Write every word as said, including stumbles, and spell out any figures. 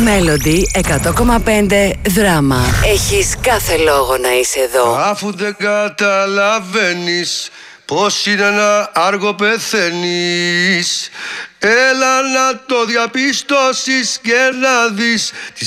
Melody εκατό κόμμα πέντε δράμα. Έχεις κάθε λόγο να είσαι εδώ. Αφού δεν καταλαβαίνεις πως είναι να άργο πεθαίνεις, έλα να το διαπιστώσεις και να δεις τι